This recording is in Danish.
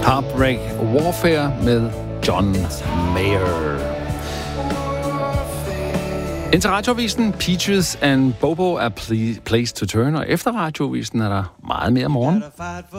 Heartbreak Warfare med John Mayer. Indtil radioavisen, Peaches and Bobo er Place to Turn, og efter radioavisen er der meget mere morgen.